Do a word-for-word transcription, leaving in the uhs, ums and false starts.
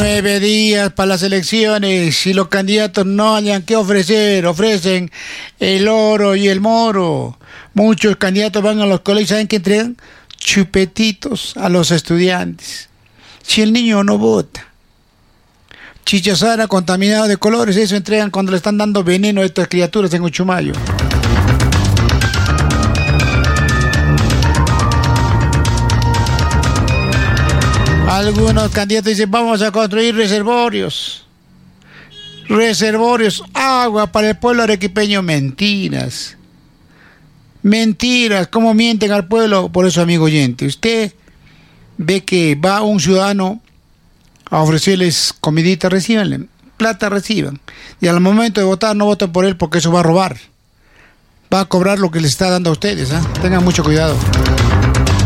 Nueve días para las elecciones y los candidatos no hayan que ofrecer, ofrecen el oro y el moro. Muchos candidatos van a los colegios, ¿saben qué entregan? Chupetitos a los estudiantes. Si el niño no vota. Chichazara contaminado de colores, eso entregan cuando le están dando veneno a estas criaturas en Uchumayo. Algunos candidatos dicen, vamos a construir reservorios. Reservorios, agua para el pueblo arequipeño. Mentiras. Mentiras. ¿Cómo mienten al pueblo? Por eso, amigo oyente, usted ve que va un ciudadano a ofrecerles comidita, recíbanle. Plata, reciban. Y al momento de votar, no voten por él porque eso va a robar. Va a cobrar lo que les está dando a ustedes. ¿eh? Tengan mucho cuidado.